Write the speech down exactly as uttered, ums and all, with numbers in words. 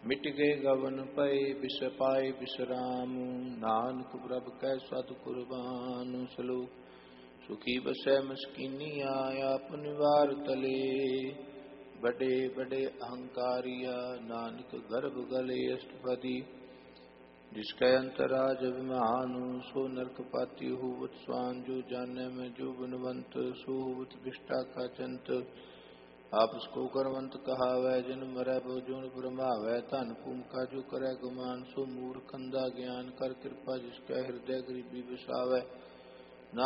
मिट गए गवन पए बिस पाए बिसराम। नानक प्रभ कै सत कुर्बान। सलोक सुखी बसै मस्कीनी आया अपनि वार तले। बड़े बड़े अहंकारिया नानक गर्भ गले अष्टपदी। जिसके अंतराज अभिमान सो नरक पाती हुवत स्वान। जो जाने में जो गुणवंत सो हुवत विष्टा का चंत। आप उसको करवंत कहावै जिन मरै बहुजून ब्रह्मावै। धन भूम का जो करे गुमान सो मूर्ख अंधा ज्ञान। कर कृपा जिसके हृदय गरीबी बसावै।